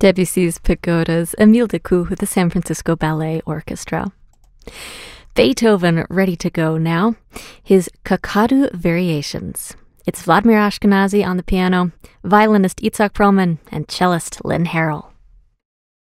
Debussy's Pagodas, Émile Decou with the San Francisco Ballet Orchestra. Beethoven ready to go now. His Kakadu Variations. It's Vladimir Ashkenazy on the piano, violinist Itzhak Perlman, and cellist Lynn Harrell.